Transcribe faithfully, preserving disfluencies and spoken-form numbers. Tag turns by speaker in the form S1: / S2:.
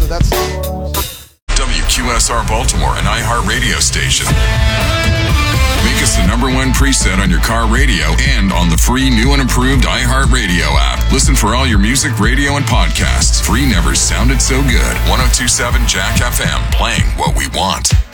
S1: that's...
S2: W Q S R Baltimore, an iHeart radio station. Make us the number one preset on your car radio and on the free new and improved iHeart Radio app. Listen for all your music, radio, and podcasts. Free never sounded so good. one oh two point seven Jack F M, playing what we want.